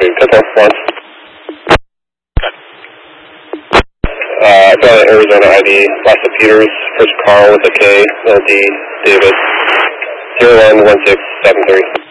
copy. Control, once. Charlie Arizona ID, Lassa Peters, first Carl with a K, LD, David, 011673.